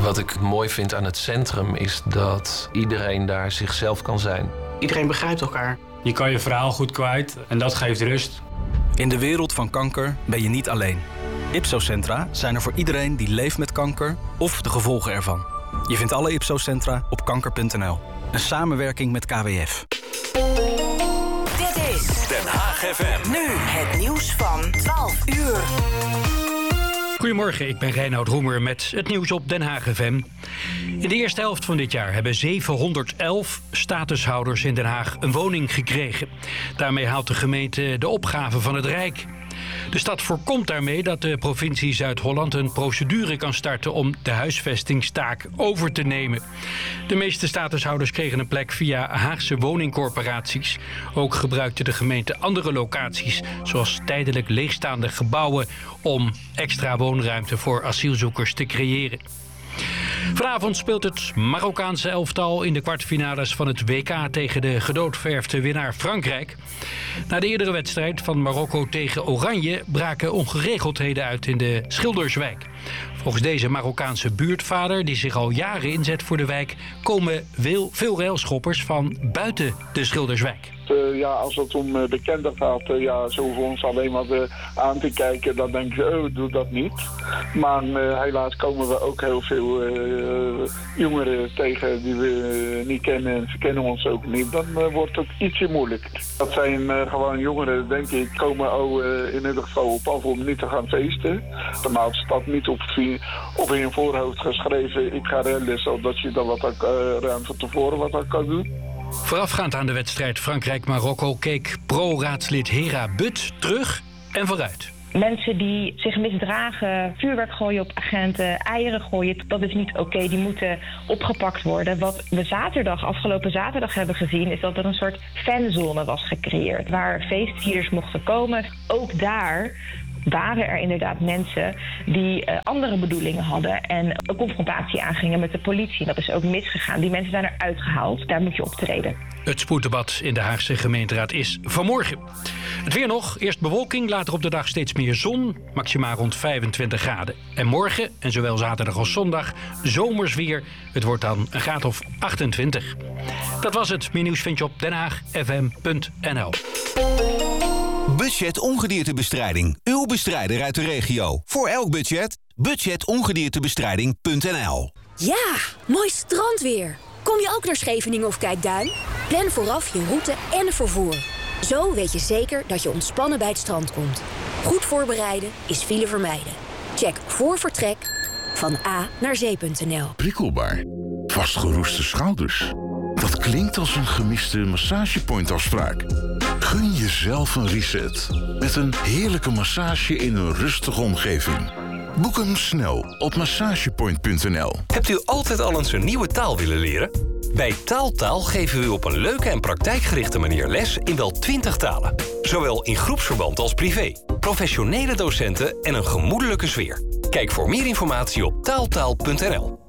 Wat ik mooi vind aan het centrum is dat iedereen daar zichzelf kan zijn. Iedereen begrijpt elkaar. Je kan je verhaal goed kwijt en dat geeft rust. In de wereld van kanker ben je niet alleen. Ipso-centra zijn er voor iedereen die leeft met kanker of de gevolgen ervan. Je vindt alle Ipso-centra op kanker.nl. Een samenwerking met KWF. Dit is Den Haag FM. nu het nieuws van 12 uur. Goedemorgen, ik ben Reinoud Roemer met het nieuws op Den Haag FM. In de eerste helft van dit jaar hebben 711 statushouders in Den Haag een woning gekregen. Daarmee haalt de gemeente de opgave van het Rijk. De stad voorkomt daarmee dat de provincie Zuid-Holland een procedure kan starten om de huisvestingstaak over te nemen. De meeste statushouders kregen een plek via Haagse woningcorporaties. Ook gebruikte de gemeente andere locaties, zoals tijdelijk leegstaande gebouwen, om extra woonruimte voor asielzoekers te creëren. Vanavond speelt het Marokkaanse elftal in de kwartfinales van het WK tegen de gedoodverfde winnaar Frankrijk. Na de eerdere wedstrijd van Marokko tegen Oranje braken ongeregeldheden uit in de Schilderswijk. Volgens deze Marokkaanse buurtvader, die zich al jaren inzet voor de wijk, komen veel railschoppers van buiten de Schilderswijk. Als het om bekenden gaat, zo voor ons alleen maar aan te kijken, dan denk je, doe dat niet. Maar helaas komen we ook heel veel jongeren tegen die we niet kennen en ze kennen ons ook niet. Dan wordt het ietsje moeilijk. Dat zijn gewoon jongeren, denk ik, komen ook in ieder geval op af om niet te gaan feesten. Maar het staat niet op in je voorhoofd geschreven, ik ga rellen, zodat je dan ruim van tevoren wat aan kan doen. Voorafgaand aan de wedstrijd Frankrijk-Marokko keek pro-raadslid Hera But terug en vooruit. Mensen die zich misdragen, vuurwerk gooien op agenten, eieren gooien, dat is niet oké. Die moeten opgepakt worden. Wat we afgelopen zaterdag hebben gezien, is dat er een soort fanzone was gecreëerd, waar feestvierders mochten komen. Ook daar waren er inderdaad mensen die andere bedoelingen hadden en een confrontatie aangingen met de politie. Dat is ook misgegaan. Die mensen zijn eruit gehaald. Daar moet je optreden. Het spoeddebat in de Haagse gemeenteraad is vanmorgen. Het weer nog. Eerst bewolking, later op de dag steeds meer zon. Maximaal rond 25 graden. En morgen, en zowel zaterdag als zondag, zomers weer. Het wordt dan een graad of 28. Dat was het. Meer nieuws vind je op denhaagfm.nl. Budget ongediertebestrijding. Uw bestrijder uit de regio. Voor elk budget. Budgetongediertebestrijding.nl. Ja, mooi strandweer. Kom je ook naar Scheveningen of Kijkduin? Plan vooraf je route en vervoer. Zo weet je zeker dat je ontspannen bij het strand komt. Goed voorbereiden is file vermijden. Check voor vertrek van A naar zee.nl. Prikkelbaar. Vastgeroeste schouders. Dat klinkt als een gemiste massagepointafspraak. Gun jezelf een reset. Met een heerlijke massage in een rustige omgeving. Boek hem snel op massagepoint.nl. Hebt u altijd al eens een nieuwe taal willen leren? Bij Taaltaal geven we u op een leuke en praktijkgerichte manier les in wel 20 talen. Zowel in groepsverband als privé. Professionele docenten en een gemoedelijke sfeer. Kijk voor meer informatie op taaltaal.nl.